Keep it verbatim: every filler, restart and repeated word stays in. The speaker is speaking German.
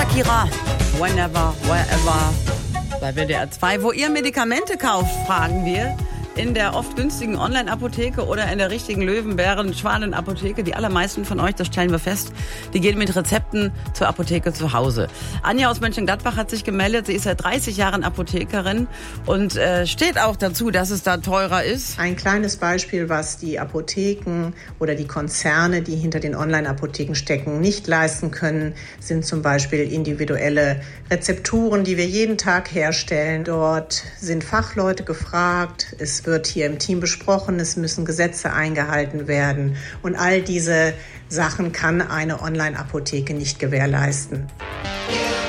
Shakira, whenever, wherever, bei W D R zwei. Wo ihr Medikamente kauft, fragen wir. In der oft günstigen Online-Apotheke oder in der richtigen Löwen-Bären-Schwanen-Apotheke. Die allermeisten von euch, das stellen wir fest, die gehen mit Rezepten zur Apotheke zu Hause. Anja aus Mönchengladbach hat sich gemeldet. Sie ist seit dreißig Jahren Apothekerin und äh, steht auch dazu, dass es da teurer ist. Ein kleines Beispiel, was die Apotheken oder die Konzerne, die hinter den Online-Apotheken stecken, nicht leisten können, sind zum Beispiel individuelle Rezepturen, die wir jeden Tag herstellen. Dort sind Fachleute gefragt. Es wird hier im Team besprochen, es müssen Gesetze eingehalten werden und all diese Sachen kann eine Online-Apotheke nicht gewährleisten.